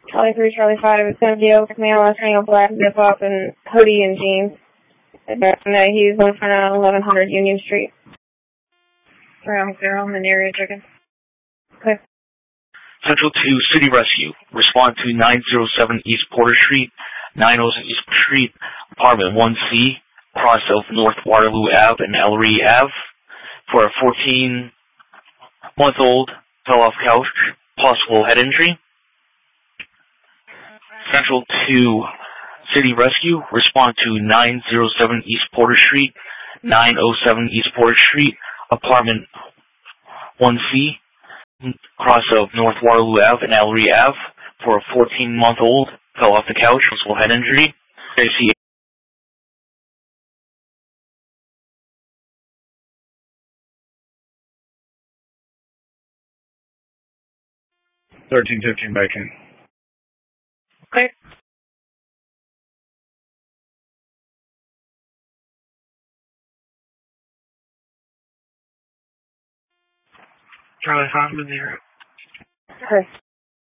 Charlie 3, Charlie 5, it's going to be over male, wearing a black zip-up and hoodie and jeans. And he's in front of 1100 Union Street. Around 0 in the area chicken. Okay. Central to City Rescue. Respond to 907 East Porter Street, 907 East Porter Street, apartment 1C, cross of North Waterloo Ave and Ellery Ave, for a 14-month-old fell off couch, possible head injury. Central to City Rescue. Respond to 907 East Porter Street, 907 East Porter Street, apartment 1C, cross of North Waterloo Ave and Ellery Ave, for a 14-month-old fell off the couch, possible head injury. AC 1315 Bacon. Okay. Charlie 5 with 0. Okay.